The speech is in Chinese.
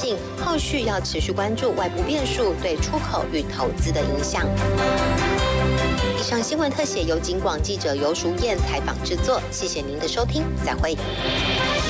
性，后续要持续关注外部变数对出口与投资的影响。以上新闻特写由警广记者游淑燕采访制作，谢谢您的收听，再会。